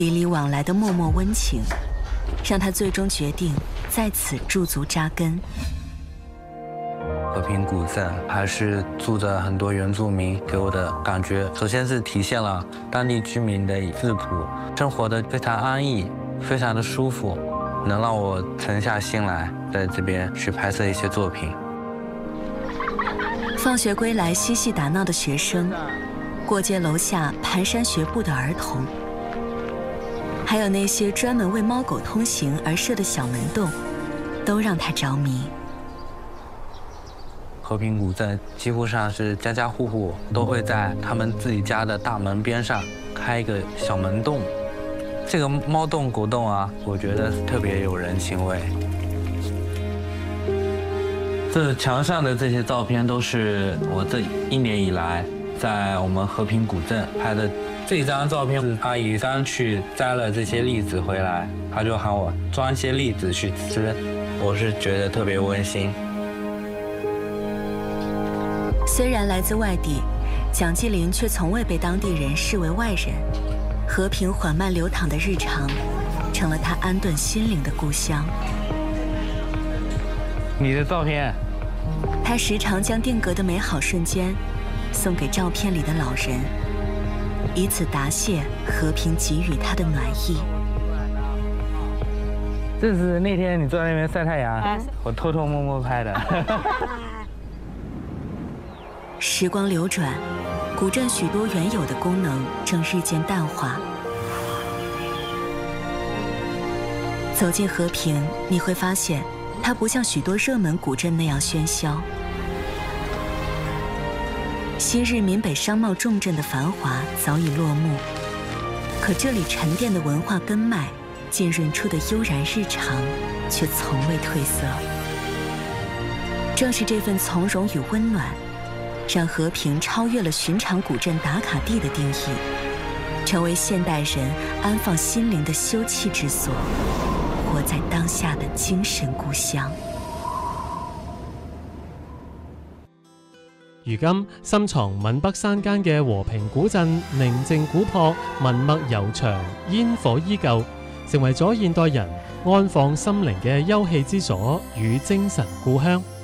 里里往来的默默温情，让他最终决定在此驻足扎根。 和平古镇还是住着很多原住民，给我的感觉，首先是体现了当地居民的质朴，生活的非常安逸，非常的舒服，能让我沉下心来，在这边去拍摄一些作品。 放学归来嬉戏打闹的学生，过街楼下蹒跚学步的儿童，还有那些专门为猫狗通行而设的小门洞，都让他着迷。 和平古镇几乎上是家家户户都会在他们自己家的大门边上开一个小门洞，这个猫洞狗洞啊，我觉得特别有人情味。这墙上的这些照片都是我这1年以来在我们和平古镇拍的。这张照片是阿姨刚去摘了这些栗子回来，她就喊我装一些栗子去吃，我是觉得特别温馨。 虽然来自外地，蒋继林却从未被当地人视为外人。和平缓慢流淌的日常，成了他安顿心灵的故乡。 你的照片， 他时常将定格的美好瞬间送给照片里的老人，以此答谢和平给予他的暖意。 这是那天你坐在那边晒太阳，我偷偷摸摸拍的。 时光流转，古镇许多原有的功能正日渐淡化。走进和平，你会发现它不像许多热门古镇那样喧嚣。昔日闽北商贸重镇的繁华早已落幕，可这里沉淀的文化根脉，浸润出的悠然日常，却从未褪色。正是这份从容与温暖，让和平超越了寻常古镇打卡地的定义，成为现代人安放心灵的休憩之所，活在当下的精神故乡。 如今深藏閩北山間嘅和平古鎮寧靜古樸，文墨悠長，煙火依舊，成為咗現代人安放心靈嘅休憩之所與精神故鄉。